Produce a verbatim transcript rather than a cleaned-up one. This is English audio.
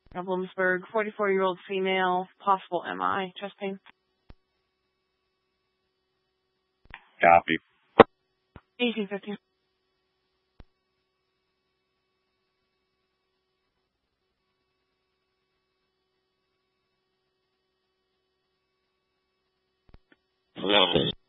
Bloomsburg, forty-four-year-old female, possible M I, chest pain. Copy. eighteen fifty. Hello.